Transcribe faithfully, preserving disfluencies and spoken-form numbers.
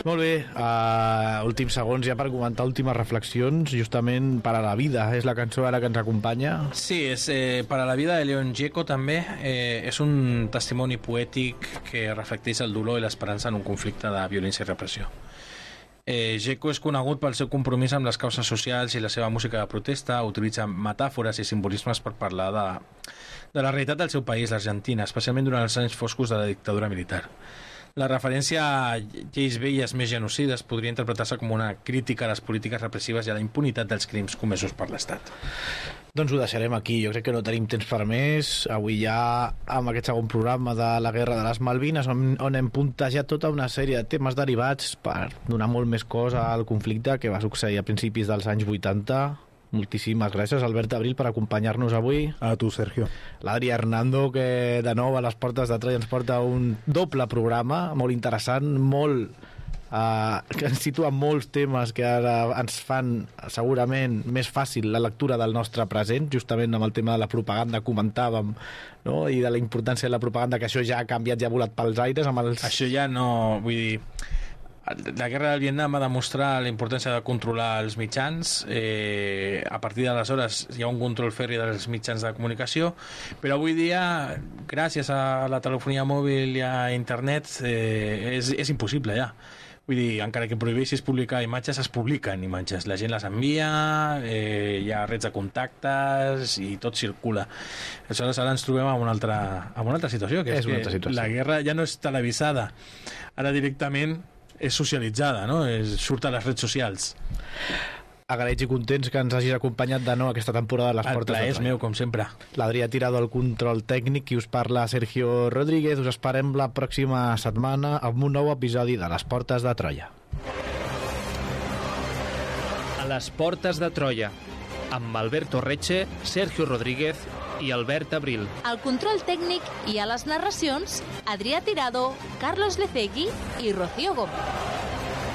Molt bé, uh, últims segons ja per comentar últimes reflexions, justament Per a la vida, és la cançó ara que ens acompanya. Sí, és eh, Per a la vida de Leon Gieco també, eh, és un testimoni poètic que reflecteix el dolor i l'esperança en un conflicte de violència i repressió. Eh, Gieco és conegut pel seu compromís amb les causes socials i la seva música de protesta, utilitza metàfores i simbolismes per parlar de, de la realitat del seu país, l'Argentina, especialment durant els anys foscos de la dictadura militar. La referència a lleis velles més genocides podria interpretar-se com una crítica a les polítiques repressives i a la impunitat dels crims comesos per l'Estat. Doncs ho deixarem aquí, jo crec que no tenim temps per més. Avui ja amb aquest segon programa de la Guerra de les Malvines on, on hem puntejat tota una sèrie de temes derivats per donar molt més cos al conflicte que va succeir a principis dels anys vuitanta. Moltíssimes gràcies, Albert Abril, per acompanyar-nos avui. A tu, Sergio. L'Adri Hernando, que de nou a les portes de Troia ens porta un doble programa molt interessant, molt uh, que ens situa molts temes que ara ens fan segurament més fàcil la lectura del nostre present, justament amb el tema de la propaganda comentàvem, no? I de la importància de la propaganda, que això ja ha canviat, ja ha volat pels aires amb els... Això ja no, vull dir, la guerra del Vietnam va demostrar la importància de controlar els mitjans. Eh, a partir d'aleshores hi ha un control ferri dels mitjans de comunicació, però avui dia, gràcies a la telefonia mòbil i a internet, eh, és, és impossible ja. Vull dir, encara que prohibeixis publicar imatges, es publiquen imatges, la gent les envia, eh, hi ha redes de contactes i tot circula. Aleshores ara ens trobem en una altra, en una altra situació, que és, és una que altra situació. La guerra ja no és televisada, ara directament és socialitzada, no? És, surt a les redes socials. Agraïts i contents que ens hagis acompanyat de nou aquesta temporada de les El portes de plaer és Troia. meu, com sempre. L'Adrià Tirado al control tècnic i us parla Sergio Rodríguez. Us esperem la pròxima setmana amb un nou episodi de Les Portes de Troia. A les Portes de Troia, amb Alberto Reche, Sergio Rodríguez i Albert Abril. Al control tècnic i a les narracions, Adrià Tirado, Carlos Lecegui i Rocío Gómez.